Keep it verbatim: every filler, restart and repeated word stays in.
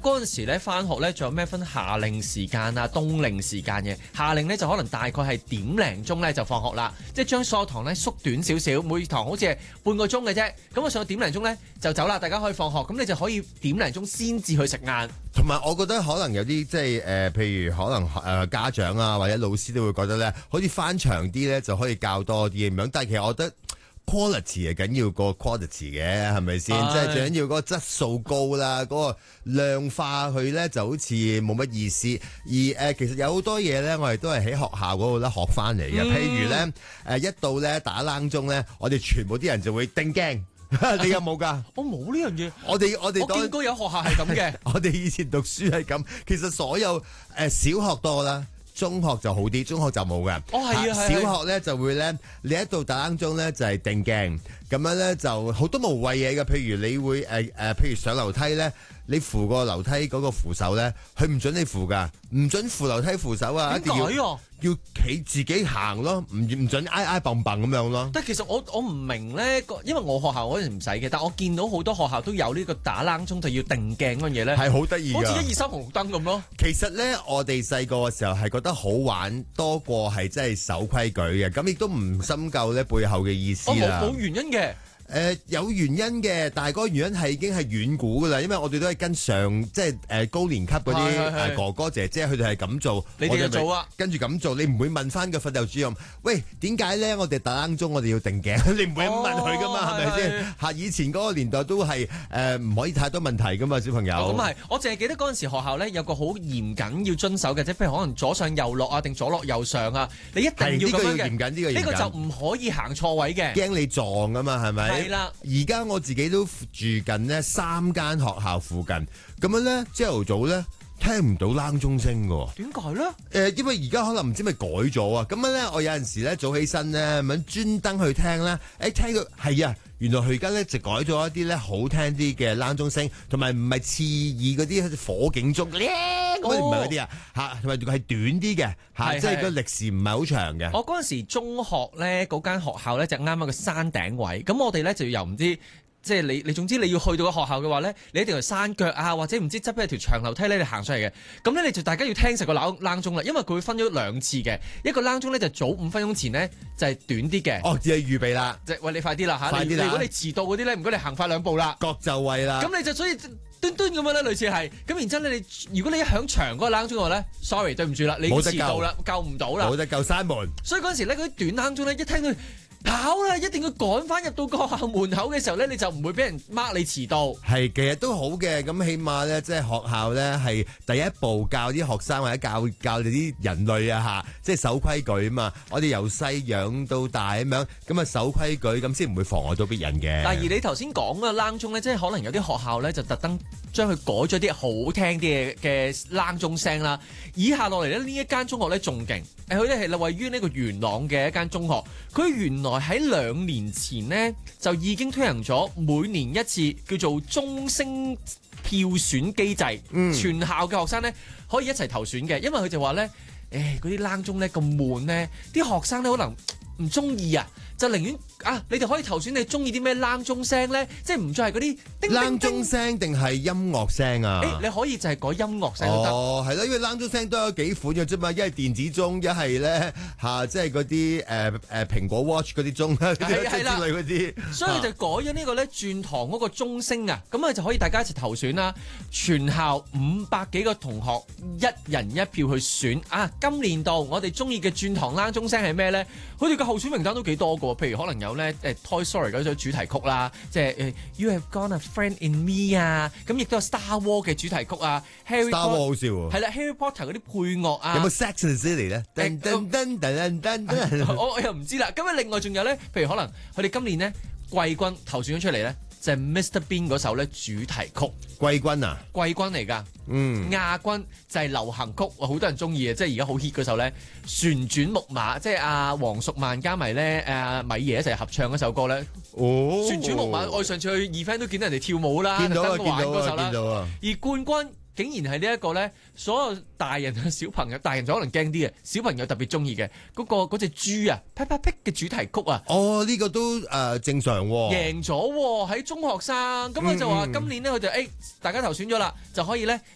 嗰陣時咧翻學咧，仲有咩分夏令時間啊、冬令時間嘅？夏令咧就可能大概係點零鐘咧就放學啦，即係將所有堂咧縮短少少，每堂好似係半個鐘嘅啫。咁我上到點零鐘咧就走啦，大家可以放學，咁你就可以點零鐘先至去食晏。 同埋我覺得可能有啲即係誒，譬如可能誒、呃、家長啊或者老師都會覺得咧，好似翻長啲咧就可以教多啲咁樣。但係其實我覺得 quality 係緊要過 quality 嘅，係咪先？即係最緊要嗰個質素高啦，嗰、嗰個量化佢咧就好似冇乜意思。而誒、呃、其實有好多嘢咧，我哋都係喺學校嗰度咧學翻嚟嘅。嗯、譬如咧誒、呃、一到咧打冷鐘咧，我哋全部啲人就會定驚。你有冇㗎？ 我冇呢樣嘢。 我哋我哋我見過有學校係咁嘅。 我哋以前讀書係咁，其實所有誒、呃、小學多啦。中學就好啲，中學就冇嘅。 哦，係啊，係小學咧就會咧，你一到打冷鐘咧就係定鏡，咁樣咧就好多無謂嘢嘅。譬如你會誒誒、呃，譬如上樓梯咧，你扶個樓梯嗰個扶手咧，佢唔準你扶㗎，唔準扶樓梯扶手啊，一定要要企自己行咯，唔唔準挨挨蹦蹦咁樣咯。 但係其實我我唔明咧，因為我學校嗰陣唔使嘅，但我見到好多學校都有呢個打冷鐘就要定鏡嗰樣嘢咧， 係好得意㗎， 好似一二三紅綠燈咁咯。 其實咧，我哋細個嘅時候係覺得好玩多過係真係守規矩嘅，咁亦都唔深究咧背後嘅意思啦。 冇冇原因嘅。 誒、呃、有原因嘅，但係嗰個原因係已經係遠古噶啦，因為我哋都係跟上即係誒、呃、高年級嗰啲誒哥哥姐姐，佢哋係咁做， 你哋就做啊， 跟住咁做，你唔會問翻個訓導主任，喂，點解咧？我哋打冷鐘，我哋要定鏡，你唔會咁問佢噶嘛，係咪先？嚇，以前嗰個年代都係誒唔可以太多問題噶嘛，小朋友。 咁係、哦，我淨係記得嗰陣時學校咧有個好嚴謹要遵守嘅，即係譬如可能左上右落啊，定左落右上啊，你一定要咁樣嘅。 呢個要嚴謹，呢個嚴謹。 呢個就唔可以行錯位嘅， 驚你撞噶嘛，係咪？ 係啦， 而家。我自己都住近呢三間學校附近，咁樣咧朝頭早咧聽唔到冷鐘聲嘅。點解咧？誒、呃，因為而家可能唔知咪改咗啊。咁樣咧，我有陣時咧早起身咧，咁專登去聽咧，誒，聽到係啊，原來佢而家咧就改咗一啲咧好聽啲嘅冷鐘聲，同埋唔係刺耳嗰啲火警鐘，嗰啲唔係嗰啲啊，吓，同埋係短啲嘅，吓，即係個歷時唔係好長嘅。 我嗰陣時中學咧，嗰間學校咧就啱啱個山頂位，咁我哋咧就由唔知。即係你，你總之你要去到個學校嘅話咧，你一定係山腳啊，或者唔知側邊有條長樓梯咧，你行上嚟嘅。咁咧，你就大家要聽實個冷冷鐘啦，因為佢會分咗兩次嘅。一個冷鐘咧就早五分鐘前咧就係短啲嘅。 哦，只係預備啦。 即係喂，你快啲啦嚇！ 快啲啦！ 如果你遲到嗰啲咧，唔該你行快兩步啦。 各就位啦。 咁你就所以端端咁樣咧，類似係。咁然之後咧，你如果你一響長嗰個冷鐘嘅話咧 ，sorry 對唔住啦，你遲到啦，救唔到啦。 冇得救閂門。 所以嗰陣時咧，嗰啲短冷鐘咧，一聽到。跑啦！一定要趕翻入到個學校門口嘅時候咧，你就唔會俾人 mark 你遲到。係， 其實都好嘅。咁起碼咧，即係學校咧係第一步教啲學生或者教教你啲人類啊嚇，即係守規矩啊嘛。我哋由細養到大咁樣，咁啊守規矩，咁先唔會妨礙到別人嘅。 但而你頭先講嘅冷鐘咧，即係可能有啲學校咧就特登將佢改咗啲好聽啲嘅嘅冷鐘聲啦。以下落嚟咧，呢一間中學咧仲勁，誒佢哋係位於呢個元朗嘅一間中學，佢原來喺兩年前呢，就已經推行咗每年一次叫做鐘聲票選機制，嗯、全校嘅學生呢可以一齊投選嘅，因為佢就話呢，誒嗰啲冷鐘呢咁悶呢，啲學生呢可能唔中意啊。就寧願啊！你哋可以投選你中意啲咩冷鐘聲咧？即係唔再係嗰啲叮冷鐘聲定係音樂聲啊？ 誒，你可以就係改音樂聲都得。 哦，係啦，因為冷鐘聲都有幾款嘅啫嘛，一係電子鐘，一係咧嚇，即係嗰啲誒誒蘋果 Watch 嗰啲鐘啦，之類嗰啲。 所以就改咗呢個咧轉堂嗰個鐘聲啊，咁啊就可以大家一齊投選啦。全校五百幾個同學一人一票去選啊！今年度我哋中意嘅轉堂冷鐘聲係咩咧？佢哋嘅候選名單都幾多個。譬如可能有咧誒 Toy Story 嗰首主題曲啦，即係誒 You Have Got a Friend in Me 啊，咁亦都有 Star Wars 嘅主題曲啊 ，Harry Star Wars 好笑喎， 係啦 Harry Potter 嗰啲配樂啊， 有冇 Sex and the City 咧？噔噔噔噔噔噔， 我我又唔知啦。咁啊，另外仲有咧，譬如可能佢哋今年咧季軍投選咗出嚟咧，就係 Mister Bean 嗰首咧主題曲。 季軍啊？ 季軍嚟㗎。嗯。亞軍就係流行曲，好多人中意嘅，即係而家好 hit 嗰首咧，旋轉木馬，即係阿黃淑曼加埋咧誒米爺一齊合唱嗰首歌咧。哦。旋轉木馬，我上次去 event 都見到人哋跳舞啦， 見到啊，見到啊， 見到啊。 而冠軍竟然係呢一個咧，所有大人同小朋友，大人就可能驚啲嘅，小朋友特別中意嘅嗰個嗰隻豬啊，Peppa Pig嘅主題曲啊。 哦，呢、這個都誒、呃、正常喎、哦。 贏咗喎，喺中學生，咁佢就話今年咧佢就誒大家投選咗啦，就可以咧